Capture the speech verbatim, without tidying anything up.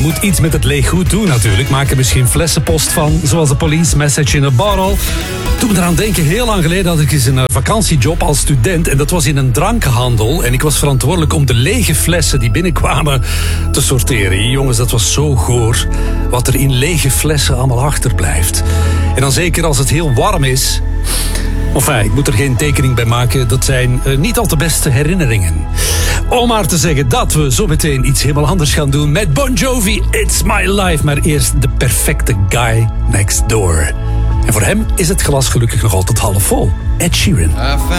moet iets met het leeg goed doen natuurlijk. Maak er misschien flessenpost van, zoals de Police Message in a Bottle. Toen me eraan denken, heel lang geleden had ik eens een vakantiejob als student. En dat was in een drankenhandel. En ik was verantwoordelijk om de lege flessen die binnenkwamen te sorteren. Jongens, dat was zo goor. Wat er in lege flessen allemaal achterblijft. En dan zeker als het heel warm is. Enfin, ik moet er geen tekening bij maken. Dat zijn uh, niet al te beste herinneringen. Om maar te zeggen dat we zo meteen iets helemaal anders gaan doen met Bon Jovi, It's My Life. Maar eerst de perfecte guy next door. En voor hem is het glas gelukkig nog altijd half vol. Ed Sheeran.